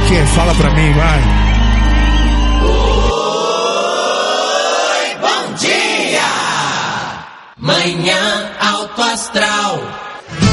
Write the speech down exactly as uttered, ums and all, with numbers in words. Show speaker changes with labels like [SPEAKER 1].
[SPEAKER 1] que? Fala pra mim, vai.
[SPEAKER 2] Oi, bom dia! Manhã Alto Astral.